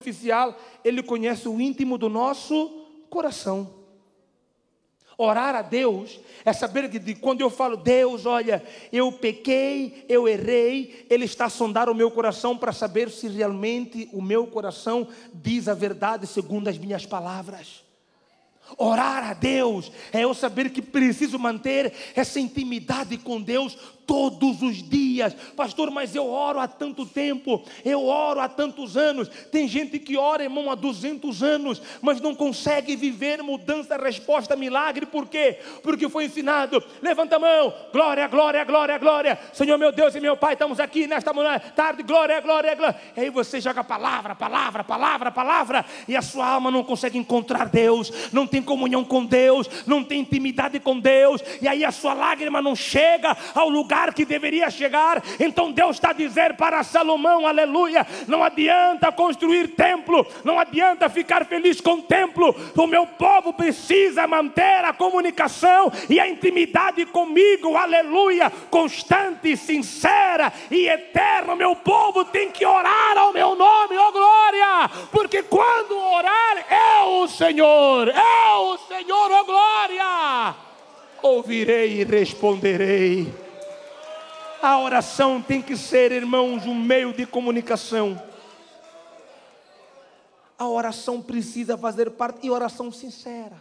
superficial, Ele conhece o íntimo do nosso coração. Orar a Deus é saber que quando eu falo, Deus, olha, eu pequei, eu errei, Ele está a sondar o meu coração para saber se realmente o meu coração diz a verdade segundo as minhas palavras. Orar a Deus é eu saber que preciso manter essa intimidade com Deus todos os dias. Pastor, mas eu oro há tanto tempo, eu oro há tantos anos. Tem gente que ora, irmão, há 200 anos, mas não consegue viver mudança, resposta, milagre. Por quê? Porque foi ensinado, levanta a mão, glória, glória, glória, glória. Senhor meu Deus e meu Pai, estamos aqui nesta manhã, tarde, glória, glória, glória. E aí você joga palavra, palavra, palavra, palavra, e a sua alma não consegue encontrar Deus, não tem comunhão com Deus, não tem intimidade com Deus, e aí a sua lágrima não chega ao lugar que deveria chegar. Então Deus está a dizer para Salomão, aleluia, não adianta construir templo, não adianta ficar feliz com o templo, o meu povo precisa manter a comunicação e a intimidade comigo, aleluia, constante, sincera e eterna. Meu povo tem que orar ao meu nome, ó glória, porque quando orar, ó Senhor, ó glória, ouvirei e responderei. A oração tem que ser, irmãos, um meio de comunicação. A oração precisa fazer parte, e oração sincera,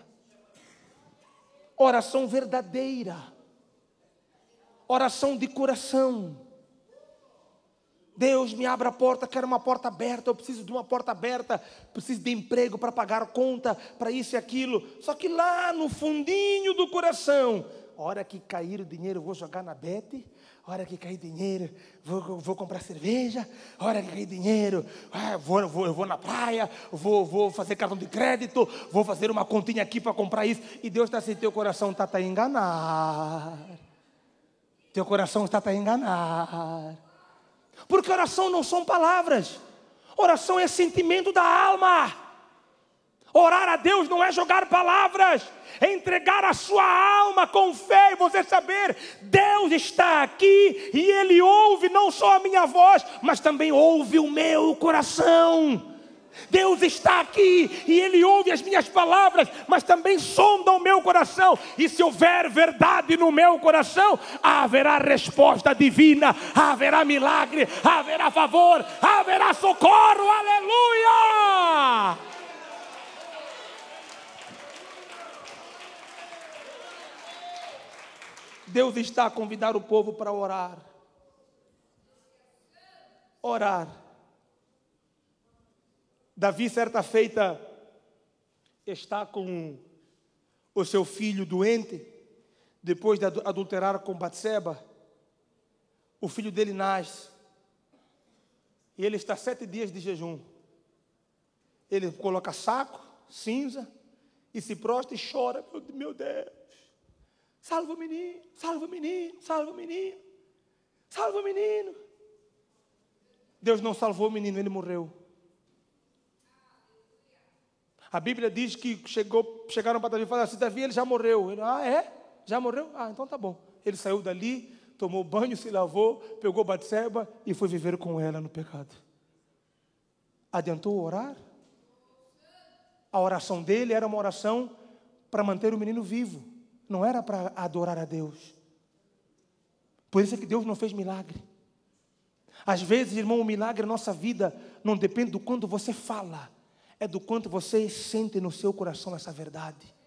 oração verdadeira, oração de coração. Deus, me abra a porta, quero uma porta aberta, eu preciso de uma porta aberta, preciso de emprego para pagar a conta, para isso e aquilo. Só que lá no fundinho do coração, a hora que cair o dinheiro, eu vou jogar na Bet. A hora que cair dinheiro, vou comprar cerveja. A hora que cair dinheiro, eu vou na praia, vou fazer cartão de crédito, vou fazer uma continha aqui para comprar isso. E Deus está assim, teu coração está a enganar. Teu coração está a enganar. Porque oração não são palavras. Oração é sentimento da alma. Orar a Deus não é jogar palavras, é entregar a sua alma com fé e você saber, Deus está aqui e Ele ouve não só a minha voz, mas também ouve o meu coração. Deus está aqui e Ele ouve as minhas palavras, mas também sonda o meu coração. E se houver verdade no meu coração, haverá resposta divina, haverá milagre, haverá favor, haverá socorro, aleluia! Deus está a convidar o povo para orar. Orar. Davi, certa feita, está com o seu filho doente, depois de adulterar com Batseba. O filho dele nasce. E ele está 7 dias de jejum. Ele coloca saco, cinza, e se prostra e chora. Meu Deus. Salva o menino, salva o menino, salva o menino, salva o menino. Deus não salvou o menino, ele morreu. A Bíblia diz que chegaram para Davi e falaram assim, Davi, ele já morreu. Ele, é? Já morreu? Então tá bom. Ele saiu dali, tomou banho, se lavou, pegou Batseba e foi viver com ela no pecado. Adiantou orar? A oração dele era uma oração para manter o menino vivo. Não era para adorar a Deus. Por isso é que Deus não fez milagre. Às vezes, irmão, o milagre na nossa vida não depende do quanto você fala, é do quanto você sente no seu coração essa verdade.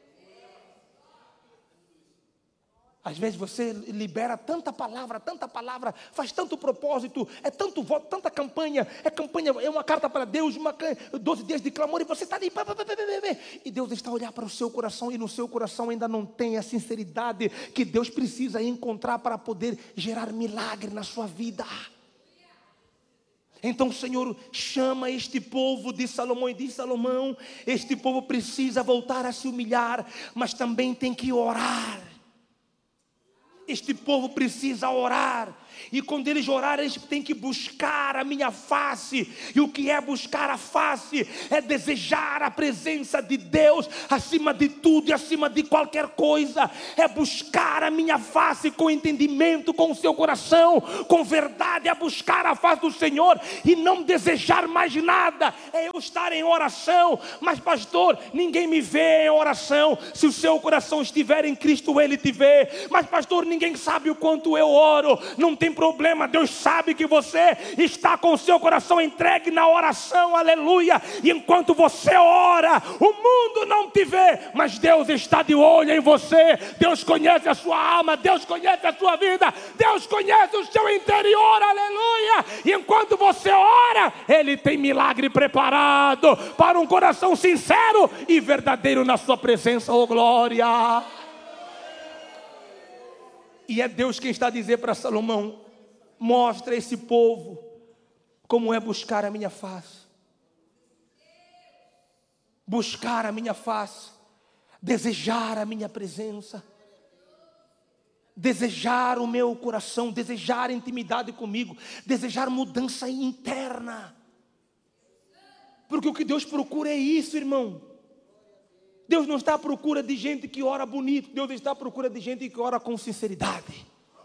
Às vezes você libera tanta palavra, faz tanto propósito, é tanto voto, tanta campanha, é uma carta para Deus, 12 dias de clamor, e você está ali, e Deus está a olhar para o seu coração, e no seu coração ainda não tem a sinceridade que Deus precisa encontrar para poder gerar milagre na sua vida. Então o Senhor chama este povo de Salomão e diz, Salomão, este povo precisa voltar a se humilhar, mas também tem que orar. Este povo precisa orar. E quando eles orarem, eles têm que buscar a minha face. E o que é buscar a face? É desejar a presença de Deus acima de tudo e acima de qualquer coisa. É buscar a minha face com entendimento, com o seu coração, com verdade. É buscar a face do Senhor e não desejar mais nada. É eu estar em oração. Mas pastor, ninguém me vê em oração. Se o seu coração estiver em Cristo, Ele te vê. Mas pastor, ninguém sabe o quanto eu oro. Não tem problema, Deus sabe que você está com o seu coração entregue na oração, aleluia. E enquanto você ora, o mundo não te vê, mas Deus está de olho em você. Deus conhece a sua alma, Deus conhece a sua vida, Deus conhece o seu interior, aleluia. E enquanto você ora, Ele tem milagre preparado para um coração sincero e verdadeiro na sua presença, oh glória. E é Deus quem está a dizer para Salomão: mostra a esse povo como é buscar a minha face. Buscar a minha face, desejar a minha presença, desejar o meu coração, desejar intimidade comigo, desejar mudança interna. Porque o que Deus procura é isso, irmão. Deus não está à procura de gente que ora bonito. Deus está à procura de gente que ora com sinceridade.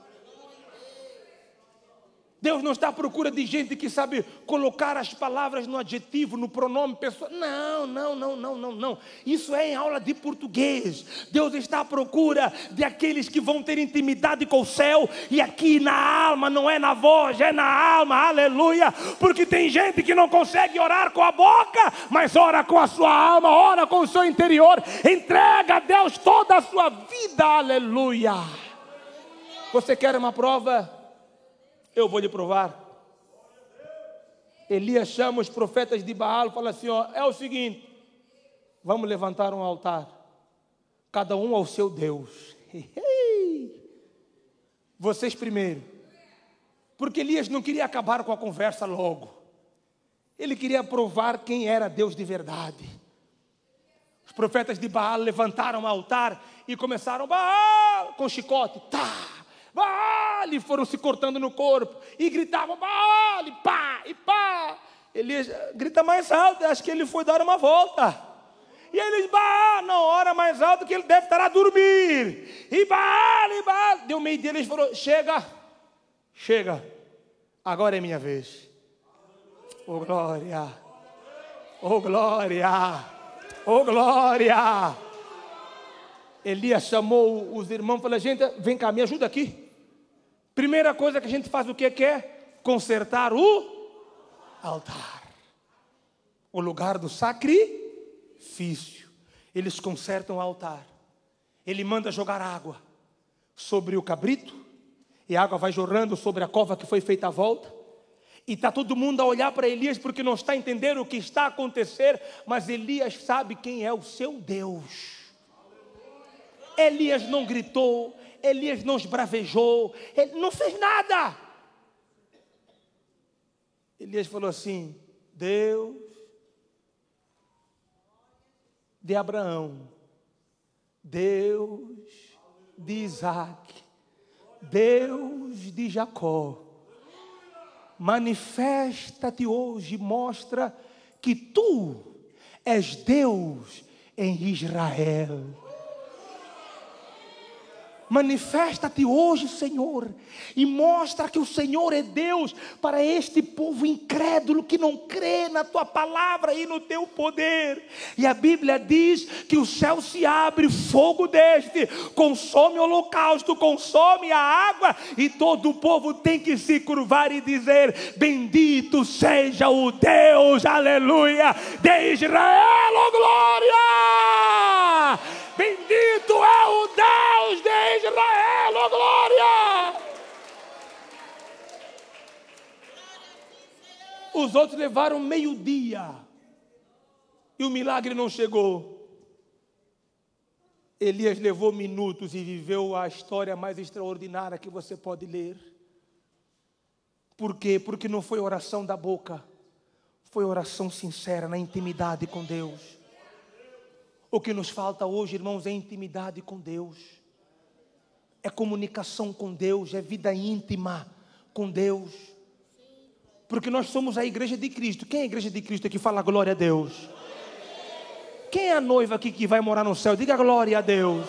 Deus não está à procura de gente que sabe colocar as palavras no adjetivo, no pronome pessoal. Não. Isso é em aula de português. Deus está à procura de aqueles que vão ter intimidade com o céu. E aqui na alma, não é na voz, é na alma, aleluia. Porque tem gente que não consegue orar com a boca, mas ora com a sua alma, ora com o seu interior. Entrega a Deus toda a sua vida, aleluia. Você quer uma prova? Eu vou lhe provar. Elias chama os profetas de Baal e fala assim, ó, é o seguinte, vamos levantar um altar, cada um ao seu Deus. Vocês primeiro. Porque Elias não queria acabar com a conversa logo. Ele queria provar quem era Deus de verdade. Os profetas de Baal levantaram um altar e começaram, Baal, com chicote, tá. Baal, e foram se cortando no corpo, e gritavam, Baal, e pá, Elias grita mais alto, acho que ele foi dar uma volta, e eles, Baal, não, ora mais alto que ele deve estar a dormir, e Baal, deu meio dia, eles falaram, chega, agora é minha vez, oh glória, oh glória, oh glória. Elias chamou os irmãos e falou, gente, vem cá, me ajuda aqui. Primeira coisa que a gente faz, o que é? Consertar o altar. O lugar do sacrifício. Eles consertam o altar. Ele manda jogar água sobre o cabrito. E a água vai jorrando sobre a cova que foi feita à volta. E está todo mundo a olhar para Elias porque não está entendendo o que está a acontecer. Mas Elias sabe quem é o seu Deus. Elias não gritou, Elias não esbravejou, ele não fez nada. Elias falou assim, Deus de Abraão, Deus de Isaac, Deus de Jacó, manifesta-te hoje, mostra que tu és Deus em Israel. Manifesta-te hoje, Senhor, e mostra que o Senhor é Deus para este povo incrédulo que não crê na tua palavra e no teu poder. E a Bíblia diz que o céu se abre, fogo desce, consome o holocausto, consome a água, e todo o povo tem que se curvar e dizer, bendito seja o Deus, aleluia, de Israel, oh glória! Bendito é o Deus de Israel, oh glória! Os outros levaram meio-dia e o milagre não chegou. Elias levou minutos e viveu a história mais extraordinária que você pode ler. Por quê? Porque não foi oração da boca, foi oração sincera na intimidade com Deus. O que nos falta hoje, irmãos, é intimidade com Deus. É comunicação com Deus, é vida íntima com Deus. Porque nós somos a igreja de Cristo. Quem é a igreja de Cristo aqui? Fala glória a Deus. Quem é a noiva aqui que vai morar no céu? Diga glória a Deus.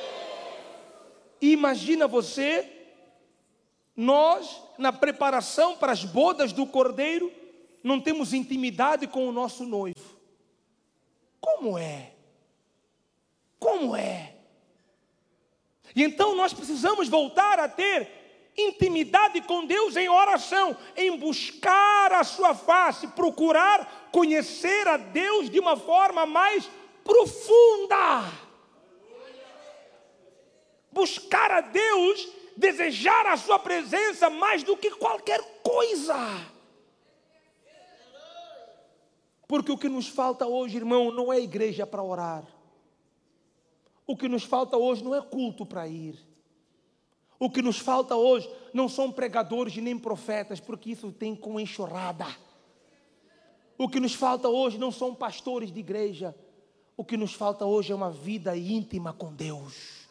E imagina você, nós, na preparação para as bodas do Cordeiro, não temos intimidade com o nosso noivo. Como é? Como é? E então nós precisamos voltar a ter intimidade com Deus em oração, em buscar a sua face, procurar conhecer a Deus de uma forma mais profunda. Buscar a Deus, desejar a sua presença mais do que qualquer coisa. Porque o que nos falta hoje, irmão, não é igreja para orar. O que nos falta hoje não é culto para ir. O que nos falta hoje não são pregadores nem profetas, porque isso tem com enxurrada. O que nos falta hoje não são pastores de igreja. O que nos falta hoje é uma vida íntima com Deus.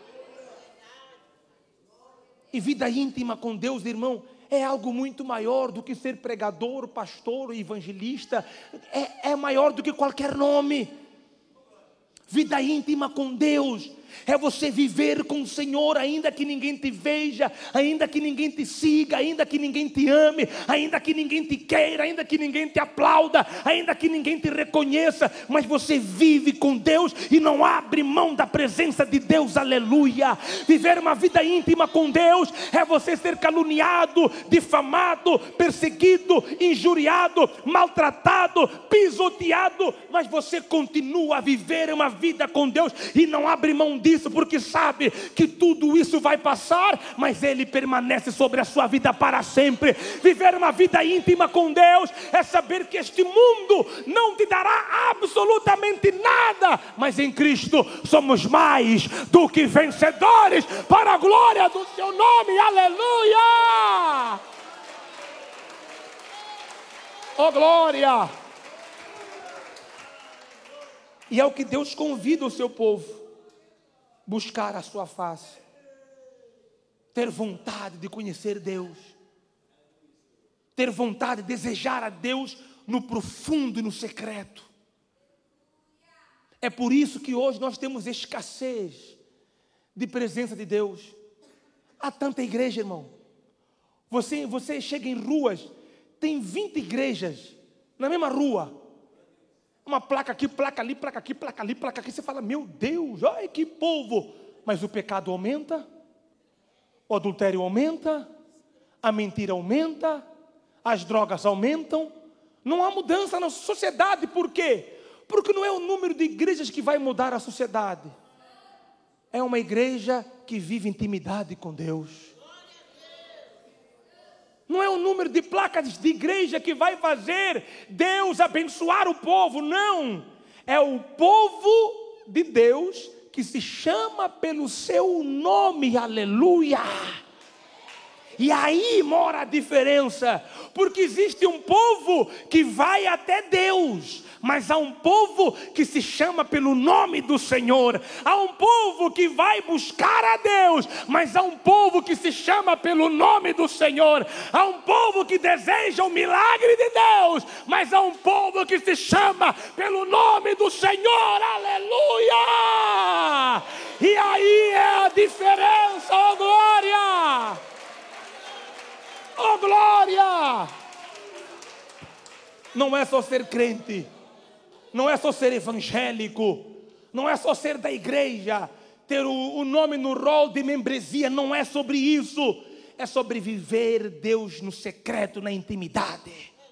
E vida íntima com Deus, irmão, é algo muito maior do que ser pregador, pastor, evangelista. É maior do que qualquer nome. Vida íntima com Deus é você viver com o Senhor, ainda que ninguém te veja, ainda que ninguém te siga, ainda que ninguém te ame, ainda que ninguém te queira, ainda que ninguém te aplauda, ainda que ninguém te reconheça, mas você vive com Deus e não abre mão da presença de Deus, aleluia. Viver uma vida íntima com Deus é você ser caluniado, difamado, perseguido, injuriado, maltratado, pisoteado, mas você continua a viver uma vida com Deus e não abre mão disso, porque sabe que tudo isso vai passar, mas Ele permanece sobre a sua vida para sempre. Viver uma vida íntima com Deus é saber que este mundo não te dará absolutamente nada, mas em Cristo somos mais do que vencedores, para a glória do seu nome, aleluia! Oh glória! E é o que Deus convida o seu povo: buscar a sua face, ter vontade de conhecer Deus, ter vontade de desejar a Deus no profundo e no secreto. É por isso que hoje nós temos escassez de presença de Deus. Há tanta igreja, irmão. Você chega em ruas, tem 20 igrejas na mesma rua. Uma placa aqui, placa ali, placa aqui, placa ali, placa aqui. Você fala, meu Deus, olha que povo. Mas o pecado aumenta, o adultério aumenta, a mentira aumenta, as drogas aumentam. Não há mudança na sociedade. Por quê? Porque não é o número de igrejas que vai mudar a sociedade. É uma igreja que vive intimidade com Deus. Não é o número de placas de igreja que vai fazer Deus abençoar o povo, não. É o povo de Deus que se chama pelo seu nome, aleluia. E aí mora a diferença, porque existe um povo que vai até Deus, mas há um povo que se chama pelo nome do Senhor. Há um povo que vai buscar a Deus, mas há um povo que se chama pelo nome do Senhor. Há um povo que deseja o milagre de Deus, mas há um povo que se chama pelo nome do Senhor, aleluia. E aí é a diferença, oh glória! Oh glória! Não é só ser crente, não é só ser evangélico, não é só ser da igreja, ter o nome no rol de membresia, não é sobre isso. É sobre viver Deus no secreto, na intimidade.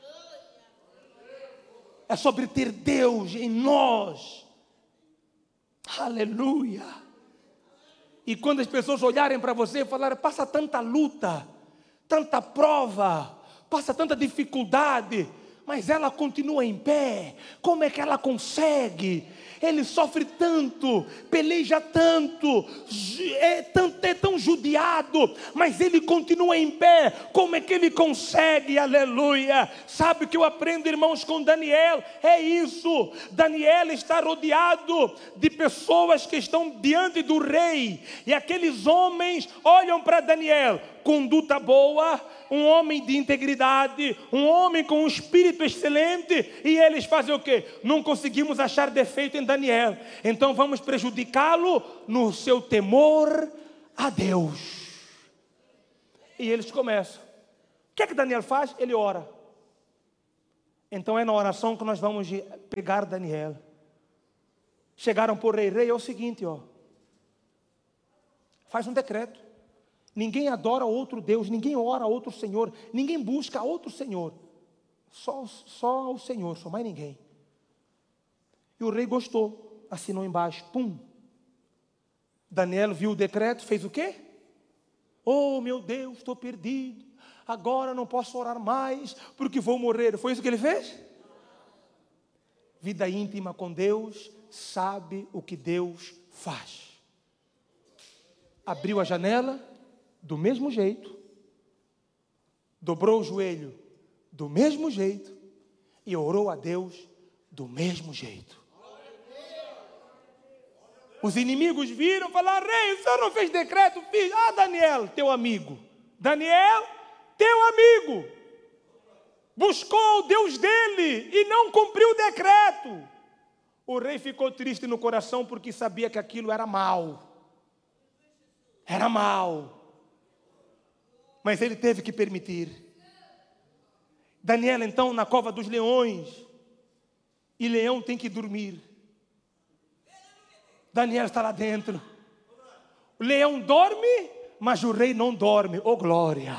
É sobre ter Deus em nós. Aleluia! E quando as pessoas olharem para você e falarem, passa tanta luta, tanta prova, passa tanta dificuldade, mas ela continua em pé. Como é que ela consegue? Ele sofre tanto, peleja tanto, é tão judiado, mas ele continua em pé. Como é que ele consegue? Aleluia! Sabe o que eu aprendo, irmãos, com Daniel? É isso. Daniel está rodeado de pessoas que estão diante do rei, e aqueles homens olham para Daniel conduta boa, um homem de integridade, um homem com um espírito excelente, e eles fazem o quê? Não conseguimos achar defeito em Daniel, então vamos prejudicá-lo no seu temor a Deus. E eles começam. O que é que Daniel faz? Ele ora. Então é na oração que nós vamos pegar Daniel. Chegaram por rei, é o seguinte, faz um decreto. Ninguém adora outro Deus, ninguém ora a outro Senhor, ninguém busca outro Senhor. Só o Senhor, só mais ninguém. E o rei gostou, assinou embaixo, pum. Daniel viu o decreto, fez o quê? Oh meu Deus, estou perdido. Agora não posso orar mais, porque vou morrer. Foi isso que ele fez? Vida íntima com Deus, sabe o que Deus faz. Abriu a janela, do mesmo jeito, dobrou o joelho, do mesmo jeito, e orou a Deus, do mesmo jeito. Os inimigos viram, falaram: rei, o senhor não fez decreto? Fiz. Ah, Daniel, teu amigo. Daniel, teu amigo. Buscou o Deus dele e não cumpriu o decreto. O rei ficou triste no coração porque sabia que aquilo era mal. Era mal. Mas ele teve que permitir. Daniel então na cova dos leões. E leão tem que dormir. Daniel está lá dentro. O leão dorme, mas o rei não dorme. Oh glória!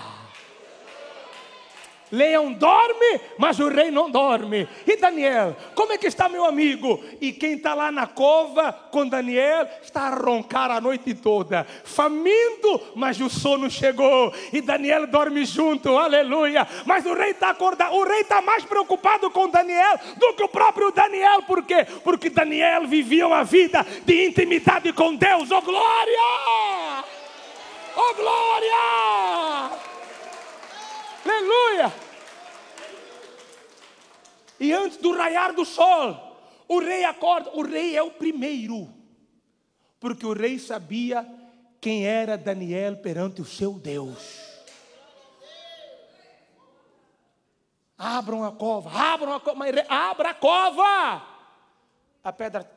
Leão dorme, mas o rei não dorme. E Daniel, como é que está meu amigo? E quem está lá na cova com Daniel está a roncar a noite toda, faminto, mas o sono chegou. E Daniel dorme junto, aleluia. Mas o rei está acordado, o rei está mais preocupado com Daniel do que o próprio Daniel. Por quê? Porque Daniel vivia uma vida de intimidade com Deus. Oh glória! Oh glória! Aleluia! E antes do raiar do sol, o rei acorda. O rei é o primeiro, porque o rei sabia quem era Daniel perante o seu Deus. Abram a cova, abra a cova. A pedra.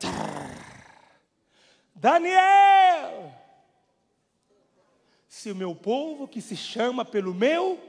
Daniel, se o meu povo que se chama pelo meu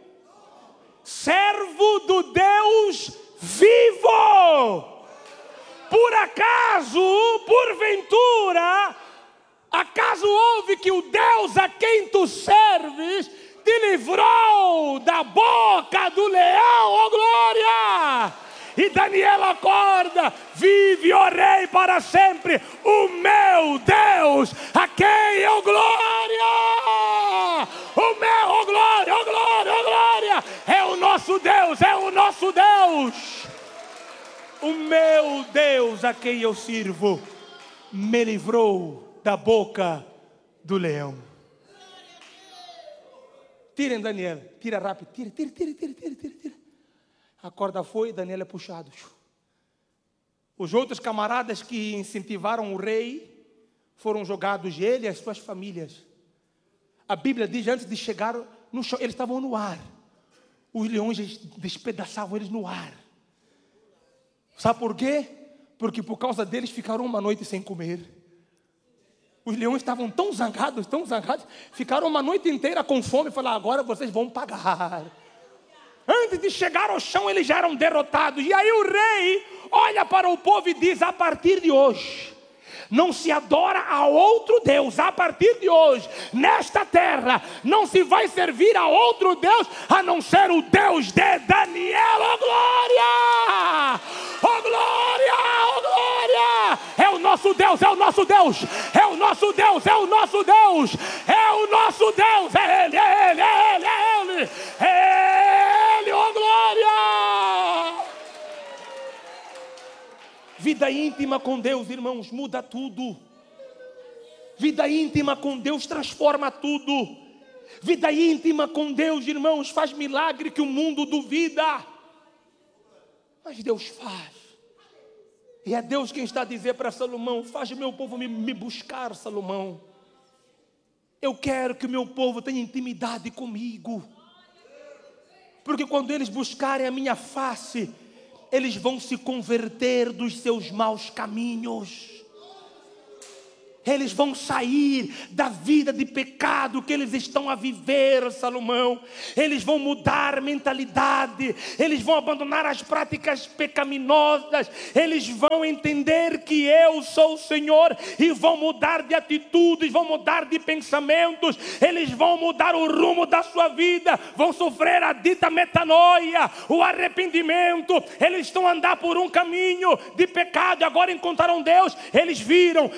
servo do Deus vivo, por acaso, porventura, acaso houve que o Deus a quem tu serves te livrou da boca do leão, ó glória! E Daniel acorda, vive, ó rei, para sempre, o meu Deus, a quem eu glória! O meu, ó glória, ó glória, ó glória! É o nosso Deus, é o nosso Deus! O meu Deus a quem eu sirvo, me livrou da boca do leão. Tirem Daniel, tira rápido, tira. A corda foi, Daniel é puxado. Os outros camaradas que incentivaram o rei foram jogados, ele e as suas famílias. A Bíblia diz, antes de chegar no chão, eles estavam no ar. Os leões despedaçavam eles no ar. Sabe por quê? Porque por causa deles ficaram uma noite sem comer. Os leões estavam tão zangados, ficaram uma noite inteira com fome e falaram: agora vocês vão pagar. Antes de chegar ao chão, eles já eram derrotados. E aí o rei olha para o povo e diz: a partir de hoje, não se adora a outro Deus. A partir de hoje, nesta terra, não se vai servir a outro Deus, a não ser o Deus de Daniel. Oh glória! Oh glória! Oh glória! É o nosso Deus, é o nosso Deus, é o nosso Deus, é o nosso Deus, é o nosso Deus, é Ele, é Ele, é Ele, é Ele, é Ele, oh glória! Vida íntima com Deus, irmãos, muda tudo. Vida íntima com Deus transforma tudo. Vida íntima com Deus, irmãos, faz milagre que o mundo duvida. Mas Deus faz. E é Deus quem está a dizer para Salomão: faz meu povo me buscar, Salomão. Eu quero que o meu povo tenha intimidade comigo. Porque quando eles buscarem a minha face, eles vão se converter dos seus maus caminhos. Eles vão sair da vida de pecado que eles estão a viver, Salomão. Eles vão mudar a mentalidade. Eles vão abandonar as práticas pecaminosas. Eles vão entender que eu sou o Senhor e vão mudar de atitudes, vão mudar de pensamentos. Eles vão mudar o rumo da sua vida. Vão sofrer a dita metanoia, o arrependimento. Eles estão a andar por um caminho de pecado e agora encontraram Deus. Eles viram